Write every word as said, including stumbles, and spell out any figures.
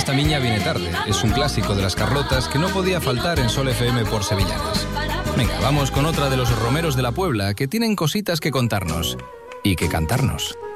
Esta niña viene tarde es un clásico de las Carlotas que no podía faltar en Sol F M por sevillanas. Venga, vamos con otra de los romeros de la Puebla que tienen cositas que contarnos y que cantarnos.